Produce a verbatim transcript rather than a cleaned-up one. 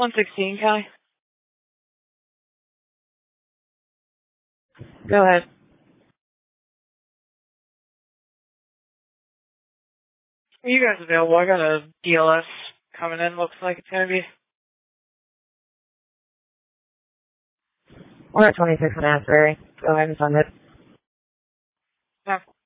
one sixteen, Kelly. Go ahead. Are you guys available? I got a D L S coming in. Looks like it's going to be. We're at twenty-six in Asbury. Go ahead and send it. Yeah.